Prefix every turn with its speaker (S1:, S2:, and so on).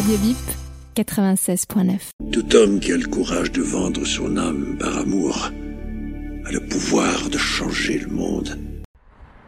S1: Radio VIP 96.9.
S2: Tout homme qui a le courage de vendre son âme par amour a le pouvoir de changer le monde.